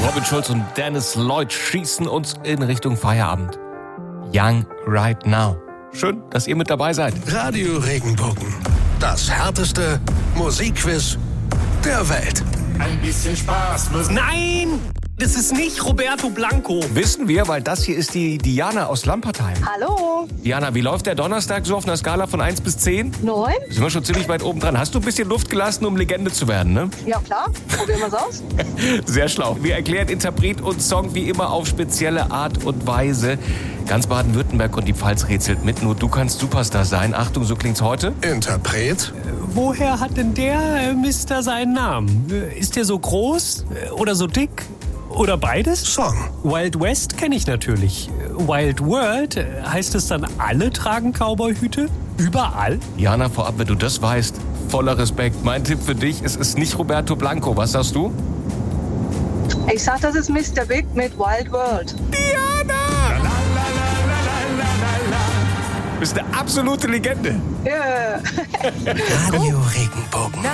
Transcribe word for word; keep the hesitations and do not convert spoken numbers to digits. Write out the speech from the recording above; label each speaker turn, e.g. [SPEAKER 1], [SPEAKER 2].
[SPEAKER 1] Robin Schulz und Dennis Lloyd schießen uns in Richtung Feierabend. Young Right Now. Schön, dass ihr mit dabei seid.
[SPEAKER 2] Radio Regenbogen. Das härteste Musikquiz der Welt.
[SPEAKER 3] Ein bisschen Spaß muss...
[SPEAKER 4] Nein! Das ist nicht Roberto Blanco.
[SPEAKER 1] Wissen wir, weil das hier ist die Diana aus Lampertheim.
[SPEAKER 5] Hallo.
[SPEAKER 1] Diana, wie läuft der Donnerstag so auf einer Skala von eins bis zehn?
[SPEAKER 5] Neun?
[SPEAKER 1] Sind wir schon ziemlich weit oben dran. Hast du ein bisschen Luft gelassen, um Legende zu werden, ne?
[SPEAKER 5] Ja, klar. Probieren wir's aus.
[SPEAKER 1] Sehr schlau. Wir erklären Interpret und Song wie immer auf spezielle Art und Weise. Ganz Baden-Württemberg und die Pfalz rätselt mit. Nur du kannst Superstar sein. Achtung, so klingt's heute.
[SPEAKER 2] Interpret?
[SPEAKER 4] Woher hat denn der äh, Mister seinen Namen? Äh, Ist der so groß äh, oder so dick? Oder beides?
[SPEAKER 2] Song.
[SPEAKER 4] Wild West kenne ich natürlich. Wild World, äh, heißt es dann, alle tragen Cowboyhüte? Überall?
[SPEAKER 1] Jana, vorab, wenn du das weißt, voller Respekt. Mein Tipp für dich, es ist nicht Roberto Blanco. Was sagst du?
[SPEAKER 5] Ich sag, das ist Mister Big mit Wild World.
[SPEAKER 1] Diana! Du bist eine absolute Legende.
[SPEAKER 5] Yeah.
[SPEAKER 2] Radio Regenbogen.